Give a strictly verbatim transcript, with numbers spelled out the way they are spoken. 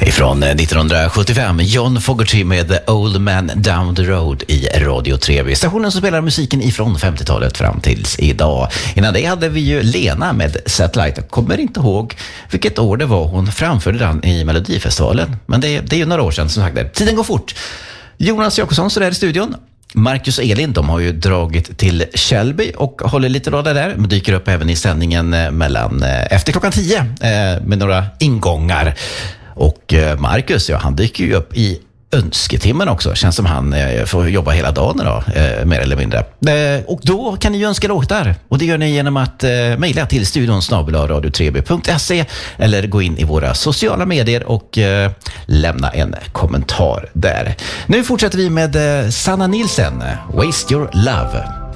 Från nittonhundrasjuttiofem, John Fogerty med The Old Man Down the Road i Radio tre B. Stationen som spelar musiken ifrån femtiotalet fram tills idag. Innan det hade vi ju Lena med Satellite. Jag kommer inte ihåg vilket år det var hon framförde den i Melodifestivalen. Men det, det är ju några år sedan som sagt. Där. Tiden går fort. Jonas Jakobsson så där i studion. Marcus och Elin, de har ju dragit till Källby och håller lite råd där. Men dyker upp även i sändningen mellan efter klockan tio med några ingångar. Och Marcus, ja, han dyker ju upp i önsketimmen också. Känns som han eh, får jobba hela dagen idag, eh, mer eller mindre. Eh, och då kan ni ju önska låtar. Och det gör ni genom att eh, mejla till studion snabel-a radio tre b punkt se eller gå in i våra sociala medier och eh, lämna en kommentar där. Nu fortsätter vi med eh, Sanna Nilsen, Waste Your Love.